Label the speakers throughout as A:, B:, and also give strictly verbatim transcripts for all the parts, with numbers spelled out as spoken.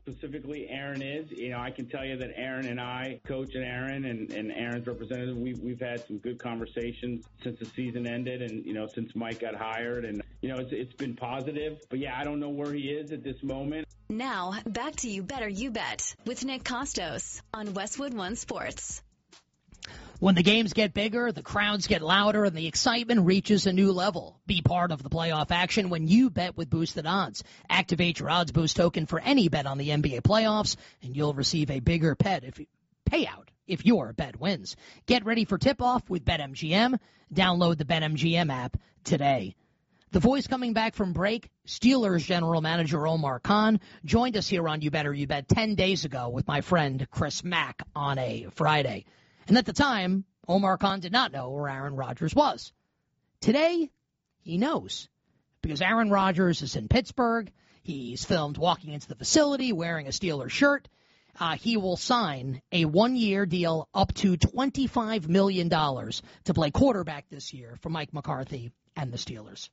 A: specifically Aaron is. You know, I can tell you that Aaron and I, Coach and Aaron and, and Aaron's representative, we've, we've had some good conversations since the season ended and, you know, since Mike got hired. And, you know, it's, it's been positive. But, yeah, I don't know where he is at this moment.
B: Now, back to You Better You Bet with Nick Costos on Westwood One Sports.
C: When the games get bigger, the crowds get louder, and the excitement reaches a new level. Be part of the playoff action when you bet with Boosted Odds. Activate your Odds Boost token for any bet on the N B A playoffs, and you'll receive a bigger bet if, payout if your bet wins. Get ready for tip-off with BetMGM. Download the BetMGM app today. The voice coming back from break, Steelers general manager Omar Khan, joined us here on You Better You Bet ten days ago with my friend Chris Mack on a Friday. And at the time, Omar Khan did not know where Aaron Rodgers was. Today, he knows, because Aaron Rodgers is in Pittsburgh. He's filmed walking into the facility wearing a Steelers shirt. Uh, he will sign a one-year deal up to twenty-five million dollars to play quarterback this year for Mike McCarthy and the Steelers.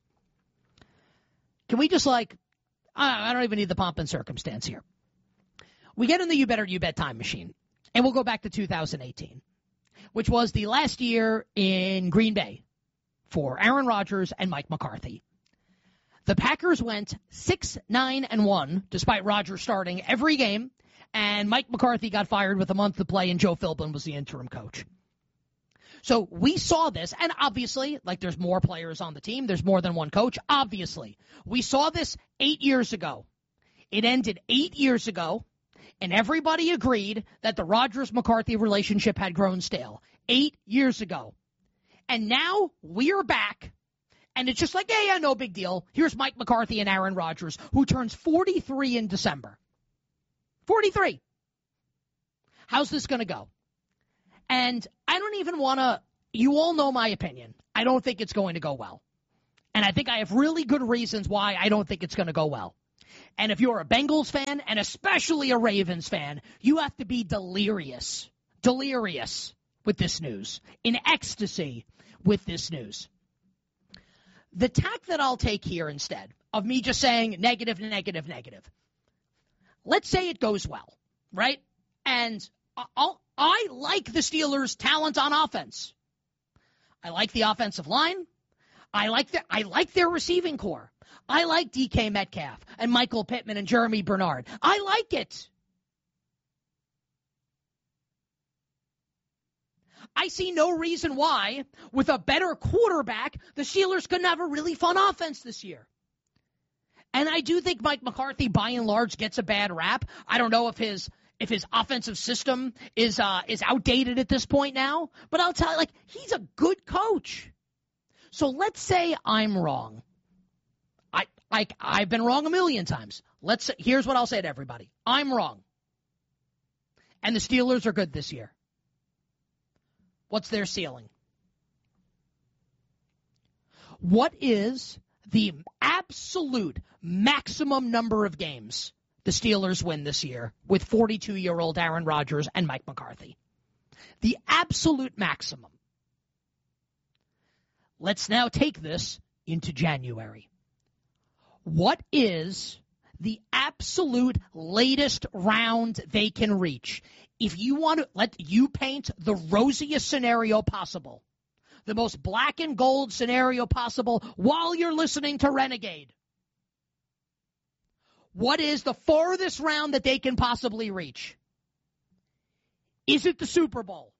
C: Can we just, like, I don't even need the pomp and circumstance here. We get in the You Better You Bet time machine, and we'll go back to two thousand eighteen. Which was the last year in Green Bay for Aaron Rodgers and Mike McCarthy. The Packers went six nine and one, despite Rodgers starting every game, and Mike McCarthy got fired with a month to play, and Joe Philbin was the interim coach. So we saw this, and obviously, like there's more players on the team, there's more than one coach, obviously. We saw this eight years ago. It ended eight years ago. And everybody agreed that the Rodgers-McCarthy relationship had grown stale eight years ago. And now we're back. And it's just like, yeah, yeah, no big deal. Here's Mike McCarthy and Aaron Rodgers, who turns forty-three in December. forty-three. How's this going to go? And I don't even want to, you all know my opinion. I don't think it's going to go well. And I think I have really good reasons why I don't think it's going to go well. And if you're a Bengals fan, and especially a Ravens fan, you have to be delirious, delirious with this news, in ecstasy with this news. The tack that I'll take here instead of me just saying negative, negative, negative, let's say it goes well, right? And I'll, I like the Steelers' talent on offense. I like the offensive line. I like the, I like their receiving core. I like D K Metcalf and Michael Pittman and Jeremy Bernard. I like it. I see no reason why, with a better quarterback, the Steelers couldn't have a really fun offense this year. And I do think Mike McCarthy, by and large, gets a bad rap. I don't know if his if his offensive system is uh, is outdated at this point now, but I'll tell you, like, he's a good coach. So let's say I'm wrong. I like I've been wrong a million times. Let's say, here's what I'll say to everybody. I'm wrong. And the Steelers are good this year. What's their ceiling? What is the absolute maximum number of games the Steelers win this year with forty-two-year-old Aaron Rodgers and Mike McCarthy? The absolute maximum. Let's now take this into January. What is the absolute latest round they can reach? If you want to let you paint the rosiest scenario possible, the most black and gold scenario possible while you're listening to Renegade, what is the farthest round that they can possibly reach? Is it the Super Bowl?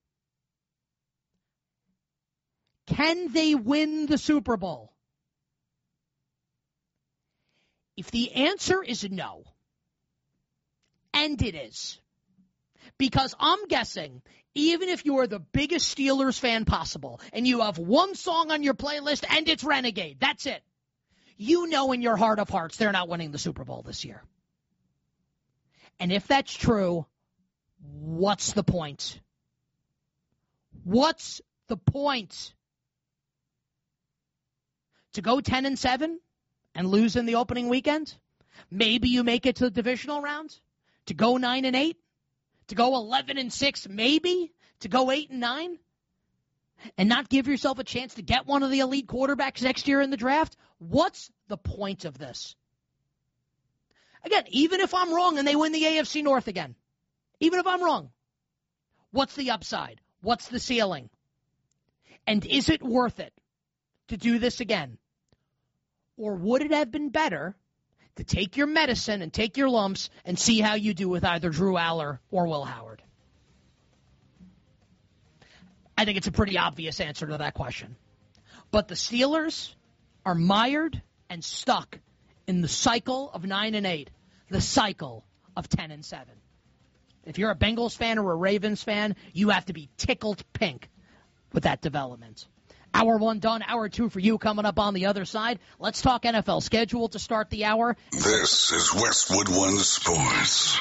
C: Can they win the Super Bowl? If the answer is no, and it is, because I'm guessing even if you are the biggest Steelers fan possible and you have one song on your playlist and it's Renegade, that's it. You know in your heart of hearts they're not winning the Super Bowl this year. And if that's true, what's the point? What's the point? To go ten and seven and lose in the opening weekend? Maybe you make it to the divisional round? To go nine and eight? To go eleven and six, maybe? To go eight and nine? And not give yourself a chance to get one of the elite quarterbacks next year in the draft? What's the point of this? Again, even if I'm wrong and they win the A F C North again, even if I'm wrong, what's the upside? What's the ceiling? And is it worth it to do this again? Or would it have been better to take your medicine and take your lumps and see how you do with either Drew Aller or Will Howard? I think it's a pretty obvious answer to that question. But the Steelers are mired and stuck in the cycle of nine and eight, the cycle of ten and seven. If you're a Bengals fan or a Ravens fan, you have to be tickled pink with that development. Hour one done, hour two for you coming up on the other side. Let's talk N F L schedule to start the hour.
D: This is Westwood One Sports.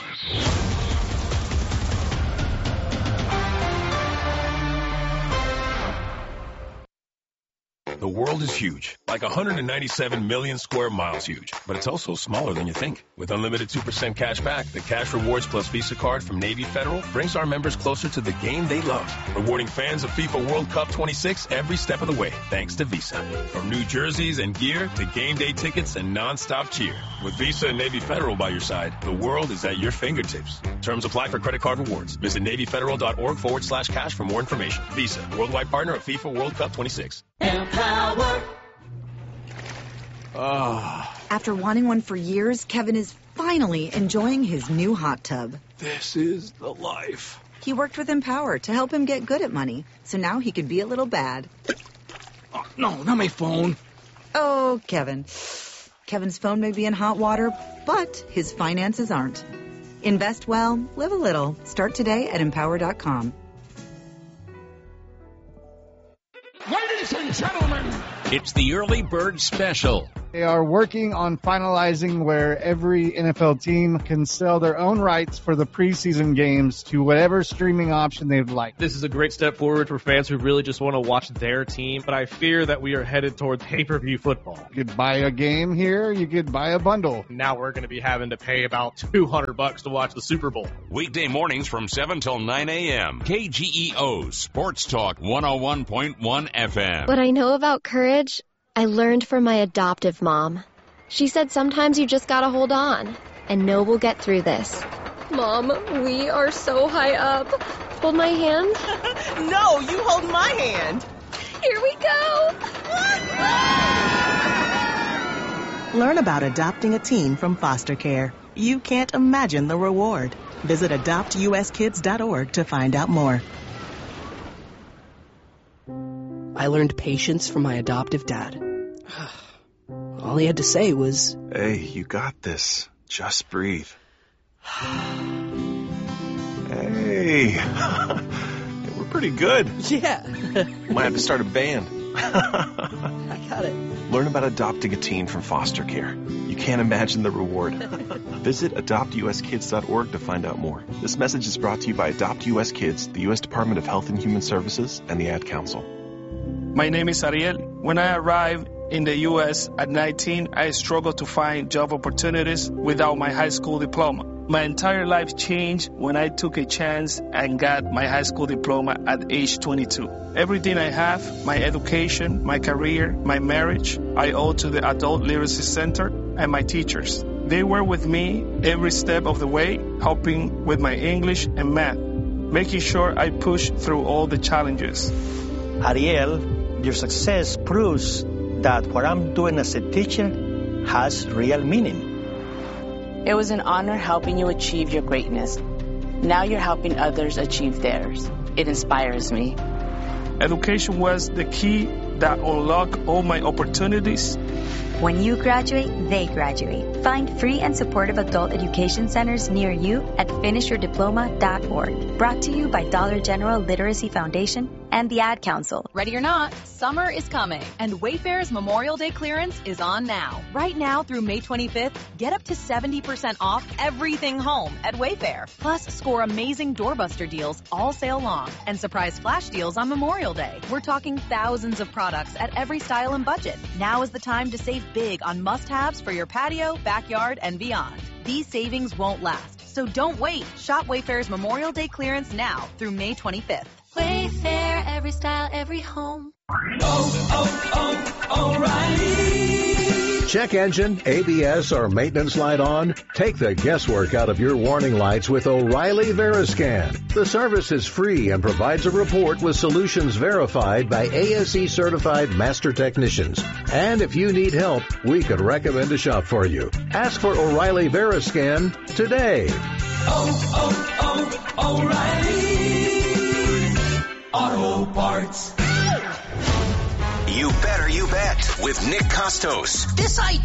E: The world is huge, like one hundred ninety-seven million square miles huge, but it's also smaller than you think. With unlimited two percent cash back, the Cash Rewards Plus Visa card from Navy Federal brings our members closer to the game they love, rewarding fans of FIFA World Cup twenty-six every step of the way, thanks to Visa. From new jerseys and gear to game day tickets and non-stop cheer. With Visa and Navy Federal by your side, the world is at your fingertips. Terms apply for credit card rewards. Visit NavyFederal.org forward slash cash for more information. Visa, worldwide partner of FIFA World Cup twenty-six.
F: Empower.
E: Oh.
F: After wanting one for years, Kevin is finally enjoying his new hot tub.
E: This is the life.
F: He worked with Empower to help him get good at money, so now he could be a little bad.
E: Oh, no, not my phone.
F: Oh, Kevin. Kevin's phone may be in hot water, but his finances aren't. Invest well, live a little. Start today at empower dot com.
G: Ladies and gentlemen,
H: it's the Early Bird Special.
I: They are working on finalizing where every N F L team can sell their own rights for the preseason games to whatever streaming option they'd like.
J: This is a great step forward for fans who really just want to watch their team, but I fear that we are headed towards pay-per-view football.
I: You could buy a game here, you could buy a bundle.
J: Now we're going to be having to pay about two hundred bucks to watch the Super Bowl.
H: Weekday mornings from seven till nine a.m. K G E O Sports Talk one oh one point one F M.
K: What I know about courage, I learned from my adoptive mom. She said sometimes you just gotta hold on, and know we'll get through this. Mom, we are so high up. Hold my hand.
L: No, you hold my hand.
K: Here we go.
L: Learn about adopting a teen from foster care. You can't imagine the reward. Visit adopt U S kids dot org to find out more.
M: I learned patience from my adoptive dad. All he had to say was,
N: "Hey, you got this. Just breathe." Hey, we're pretty good.
M: Yeah.
N: Might have to start a band.
M: I got it.
N: Learn about adopting a teen from foster care. You can't imagine the reward. Visit adopt U S kids dot org to find out more. This message is brought to you by Adopt U S Kids, the U S Department of Health and Human Services, and the Ad Council.
O: My name is Ariel. When I arrived in the U S at nineteen, I struggled to find job opportunities without my high school diploma. My entire life changed when I took a chance and got my high school diploma at age twenty-two. Everything I have, my education, my career, my marriage, I owe to the Adult Literacy Center and my teachers. They were with me every step of the way, helping with my English and math, making sure I pushed through all the challenges.
P: Ariel, your success proves that what I'm doing as a teacher has real meaning.
Q: It was an honor helping you achieve your greatness. Now you're helping others achieve theirs. It inspires me.
O: Education was the key that unlocked all my opportunities.
R: When you graduate, they graduate. Find free and supportive adult education centers near you at finish your diploma dot org. Brought to you by Dollar General Literacy Foundation and the Ad Council.
S: Ready or not, summer is coming, and Wayfair's Memorial Day clearance is on now. Right now through May twenty-fifth, get up to seventy percent off everything home at Wayfair. Plus, score amazing doorbuster deals all sale long and surprise flash deals on Memorial Day. We're talking thousands of products at every style and budget. Now is the time to save big on must-haves for your patio, backyard, and beyond. These savings won't last, so don't wait. Shop Wayfair's Memorial Day clearance now through May twenty-fifth.
T: Wayfair, every style, every home.
G: Oh, oh, oh, O'Reilly.
U: check engine, A B S, or maintenance light on? Take the guesswork out of your warning lights with O'Reilly Veriscan. The service is free and provides a report with solutions verified by A S E certified master technicians. And if you need help, we could recommend a shop for you. Ask for O'Reilly Veriscan today.
G: Oh, oh, oh, O'Reilly Auto Parts.
H: You better you bet with Nick Costos.
C: This idea